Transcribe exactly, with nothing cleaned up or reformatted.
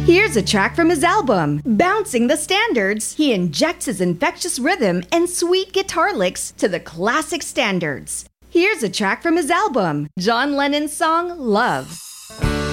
Here's a track from his album, Bouncing the Standards. He injects his infectious rhythm and sweet guitar licks to the classic standards. Here's a track from his album, John Lennon's song, Love.